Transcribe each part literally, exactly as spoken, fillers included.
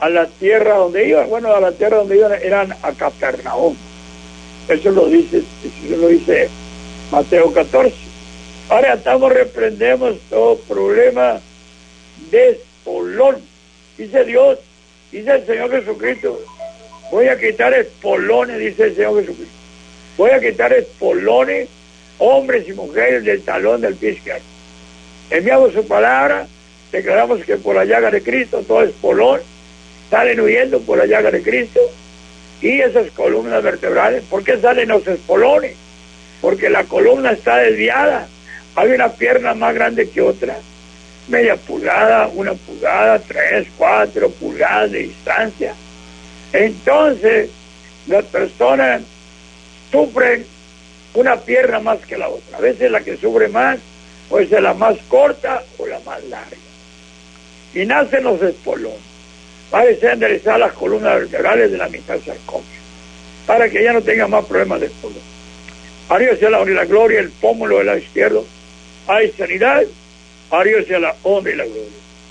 a la tierra donde iban. Bueno, a la tierra donde iban eran a Capernaum. Eso lo dice, eso lo dice Mateo catorce. Ahora estamos, reprendemos todo problema de espolón. Dice Dios, dice el Señor Jesucristo, voy a quitar espolones, dice el Señor Jesucristo. Voy a quitar espolones, hombres y mujeres, del talón del pie izquierdo. Enviamos su palabra, declaramos que por la llaga de Cristo todo espolón salen huyendo por la llaga de Cristo. Y esas columnas vertebrales, ¿por qué salen los espolones? Porque la columna está desviada. Hay una pierna más grande que otra, media pulgada, una pulgada, tres, cuatro pulgadas de distancia. Entonces, las personas sufren una pierna más que la otra. A veces la que sufre más puede ser la más corta o la más larga. Y nacen los espolones. Parece enderezar las columnas vertebrales de la mitad sarcómera, para que ya no tenga más problemas de espolón. A Dios sea la honra y la gloria, el pómulo del lado izquierdo. Hay sanidad. A Dios sea la honra y la gloria.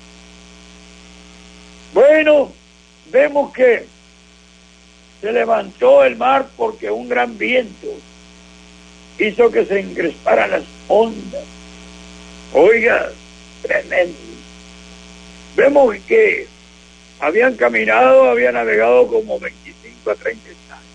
Bueno, vemos que se levantó el mar porque un gran viento hizo que se encresparan las ondas. Oiga, tremendo. Vemos que habían caminado, habían navegado como veinticinco a treinta años.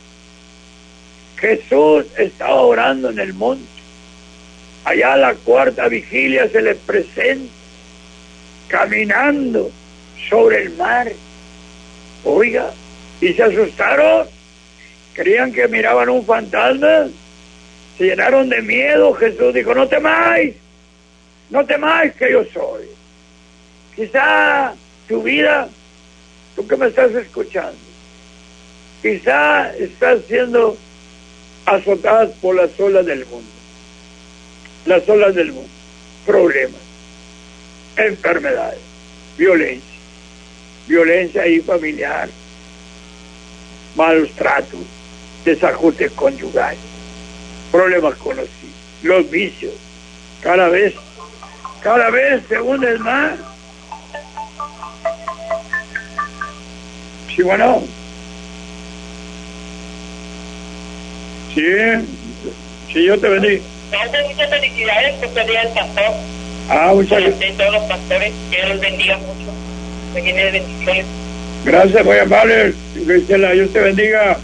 Jesús estaba orando en el monte. Allá a la cuarta vigilia se le presenta caminando sobre el mar. Oiga, y se asustaron, creían que miraban un fantasma, se llenaron de miedo. Jesús dijo, no temáis, no temáis que yo soy. Quizá tu vida, tú que me estás escuchando, quizá estás siendo azotada por las olas del mundo, las olas del mundo, problemas, enfermedades, violencia, violencia ahí familiar, malos tratos, desajustes conyugales, problemas conocidos, los vicios, cada vez, cada vez se hunden más. Sí, bueno. Sí, sí, yo te bendiga. Muchas felicidades por ser día del pastor. Ah, muchas gracias. A todos los pastores, que los bendiga mucho. Me llene de bendiciones. Gracias, muy amable, Cristiana. Dios te bendiga.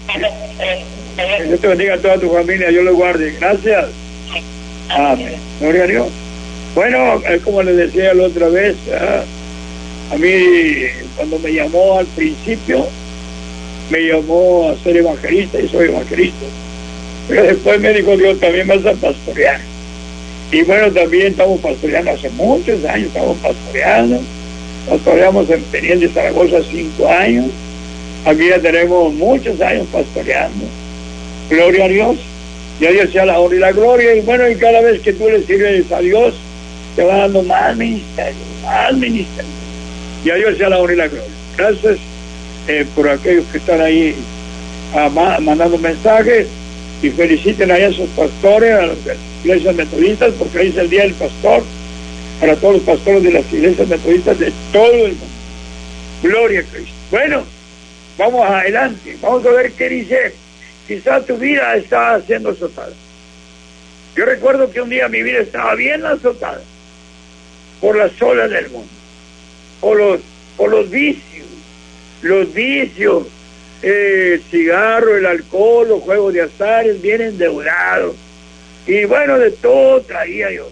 Dios te bendiga a toda tu familia. Dios los guarde. Gracias. Amén. Gloria a Dios. Bueno, es como les decía la otra vez, ¿eh? A mí, cuando me llamó al principio, me llamó a ser evangelista, y soy evangelista. Pero después me dijo Dios, también vas a pastorear. Y bueno, también estamos pastoreando hace muchos años, estamos pastoreando. Pastoreamos en Peniel de Zaragoza cinco años. Aquí ya tenemos muchos años pastoreando. Gloria a Dios. Y a Dios sea la honra y la gloria. Y bueno, y cada vez que tú le sirves a Dios, te va dando más ministerio, más ministerio. Y a Dios sea la honra y la gloria. Gracias eh, por aquellos que están ahí ah, ma mandando mensajes, y feliciten a esos pastores, a las iglesias metodistas, porque hoy es el día del pastor, para todos los pastores de las iglesias metodistas de todo el mundo. Gloria a Cristo. Bueno, vamos adelante, vamos a ver qué dice. Quizá tu vida está siendo azotada. Yo recuerdo que un día mi vida estaba bien azotada por las olas del mundo, por los, por los vicios, los vicios, eh, el cigarro, el alcohol, los juegos de azares, bien endeudados, y bueno, de todo traía yo.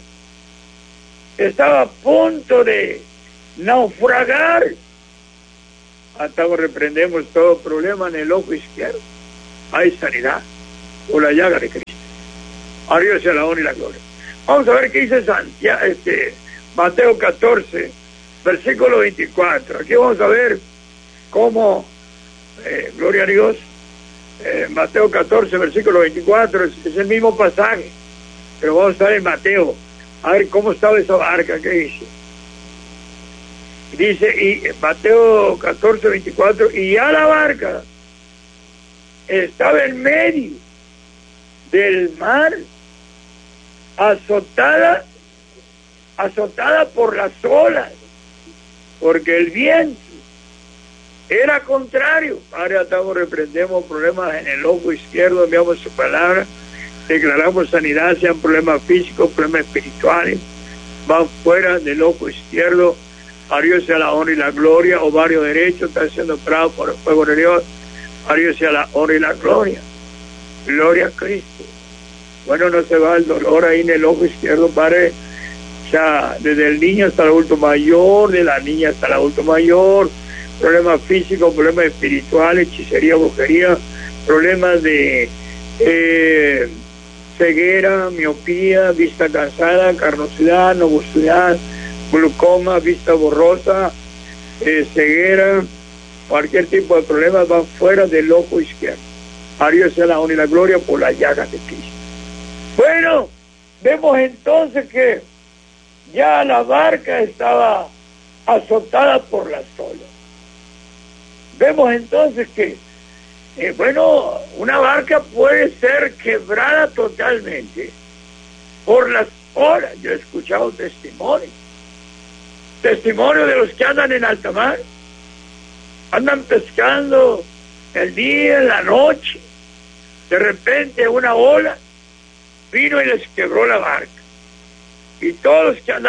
Estaba a punto de naufragar. Hasta reprendemos todo problema en el ojo izquierdo. Hay sanidad por la llaga de Cristo. A Dios sea la honra y la gloria. Vamos a ver qué dice Santiago, este, Mateo catorce, versículo veinticuatro. Aquí vamos a ver cómo, eh, gloria a Dios, eh, Mateo catorce, versículo veinticuatro, es, es el mismo pasaje, pero vamos a estar en Mateo, a ver cómo estaba esa barca, qué dice. Dice, y Mateo catorce, veinticuatro, y ya la barca estaba en medio del mar, azotada, azotada por las olas, porque el viento era contrario. Padre, atamos, reprendemos problemas en el ojo izquierdo, enviamos su palabra, declaramos sanidad, sean problemas físicos, problemas espirituales, van fuera del ojo izquierdo. A Dios sea la honra y la gloria. Ovario derecho está siendo operado por el fuego de Dios. A Dios sea la honra y la gloria. Gloria a Cristo. Bueno, no se va el dolor ahí en el ojo izquierdo, Padre. O sea, desde el niño hasta el adulto mayor, de la niña hasta el adulto mayor, problemas físicos, problemas espirituales, hechicería, brujería, problemas de eh, ceguera, miopía, vista cansada, carnosidad, novosidad, glaucoma, vista borrosa, eh, ceguera, cualquier tipo de problemas van fuera del ojo izquierdo. A Dios sea la honra y la gloria por las llagas de Cristo. Bueno, vemos entonces que ya la barca estaba azotada por las olas. Vemos entonces que, eh, bueno, una barca puede ser quebrada totalmente por las olas. Yo he escuchado testimonios, testimonios de los que andan en alta mar, andan pescando el día, en la noche, de repente una ola vino y les quebró la barca. Y todos los que andaban